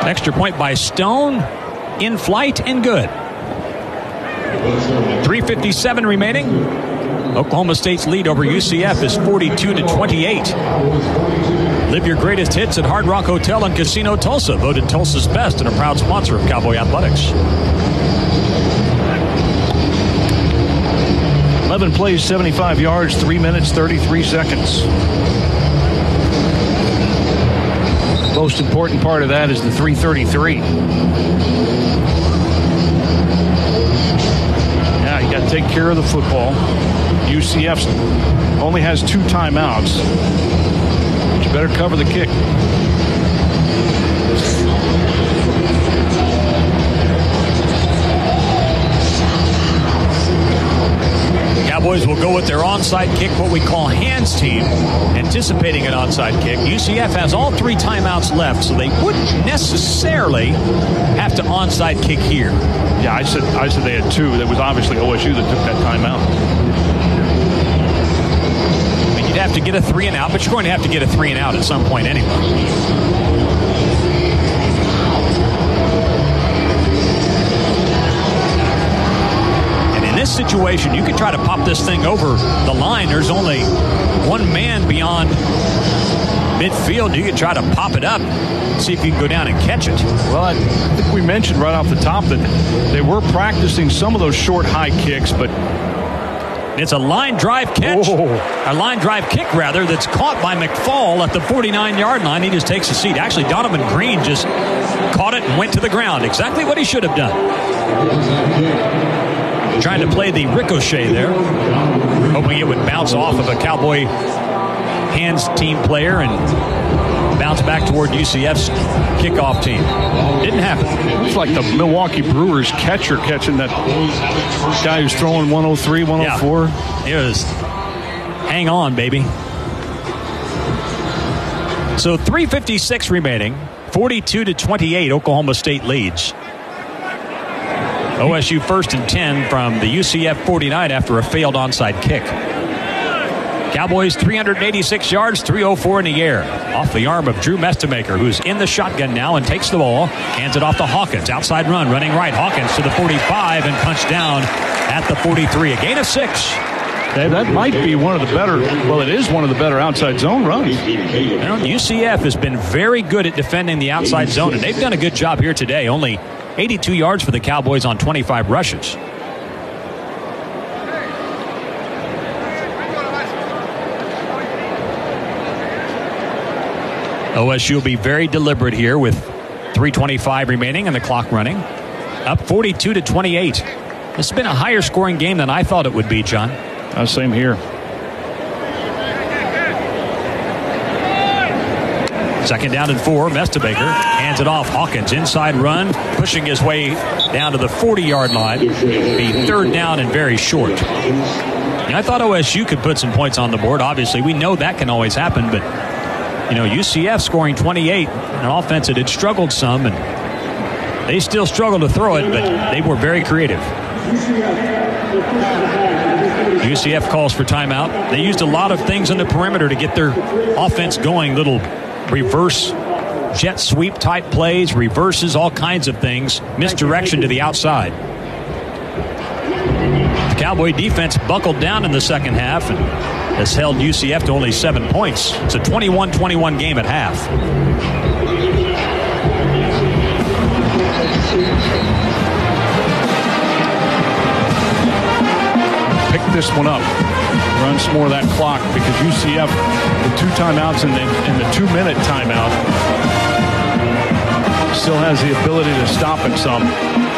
Extra point by Stone, in flight and good. 3:57 remaining. Oklahoma State's lead over UCF is 42-28. Live your greatest hits at Hard Rock Hotel and Casino Tulsa, voted Tulsa's best and a proud sponsor of Cowboy Athletics. 11 plays, 75 yards, 3 minutes, 33 seconds. Most important part of that is the 3:33. Yeah, you got to take care of the football. UCF only has 2 timeouts. But you better cover the kick. Cowboys will go with their onside kick, what we call hands team, anticipating an onside kick. UCF has all 3 timeouts left, so they wouldn't necessarily have to onside kick here. Yeah, I said they had 2. That was obviously OSU that took that timeout. I mean, you'd have to get a 3 and out, but you're going to have to get a 3 and out at some point anyway. Situation, you can try to pop this thing over the line. There's only one man beyond midfield. You can try to pop it up, see if you can go down and catch it. Well, I think we mentioned right off the top that they were practicing some of those short high kicks, but it's a line drive catch, a line drive kick rather, that's caught by McFall at the 49-yard line. He just takes a seat. Actually, Donovan Green just caught it and went to the ground. Exactly what he should have done. Trying to play the ricochet there, hoping it would bounce off of a Cowboy hands team player and bounce back toward UCF's kickoff team. Didn't happen. It's like the Milwaukee Brewers catcher catching that guy who's throwing 103, 104. Yeah, it was hang on, baby. So 3:56 remaining, 42-28, Oklahoma State leads. OSU 1st and 10 from the UCF 49 after a failed onside kick. Cowboys 386 yards, 304 in the air. Off the arm of Drew Mestemaker, who's in the shotgun now and takes the ball. Hands it off to Hawkins. Outside run, running right. Hawkins to the 45 and punched down at the 43. A gain of 6. Hey, that might be one of the better, well, it is one of the better outside zone runs. You know, UCF has been very good at defending the outside zone, and they've done a good job here today. Only 82 yards for the Cowboys on 25 rushes. OSU will be very deliberate here with 3:25 remaining and the clock running. Up 42-28. This has been a higher scoring game than I thought it would be, John. Same here. Second down and 4. Mestemaker hands it off. Hawkins inside run, pushing his way down to the 40-yard line. Be 3rd down and very short. Now, I thought OSU could put some points on the board. Obviously, we know that can always happen, but you know, UCF scoring 28, an offense that had struggled some, and they still struggled to throw it, but they were very creative. UCF calls for timeout. They used a lot of things on the perimeter to get their offense going, little reverse jet sweep type plays, reverses, all kinds of things, misdirection to the outside. The Cowboy defense buckled down in the second half and has held UCF to only 7 points. It's a 21-21 game at half. Pick this one up. Run some more of that clock because UCF, the 2 timeouts and the 2-minute timeout, still has the ability to stop it some.